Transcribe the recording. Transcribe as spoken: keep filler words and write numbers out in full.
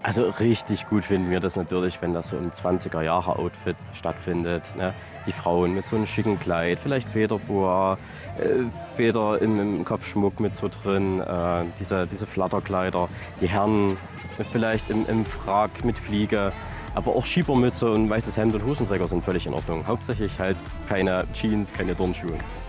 Also richtig gut finden wir das natürlich, wenn das so im zwanziger-Jahre-Outfit stattfindet, ne? Die Frauen mit so einem schicken Kleid, vielleicht Federboa, äh, Feder im, im Kopfschmuck mit so drin, äh, diese, diese Flatterkleider. Die Herren mit vielleicht im, im Frack mit Fliege, aber auch Schiebermütze und weißes Hemd und Hosenträger sind völlig in Ordnung. Hauptsächlich halt keine Jeans, keine Turnschuhe.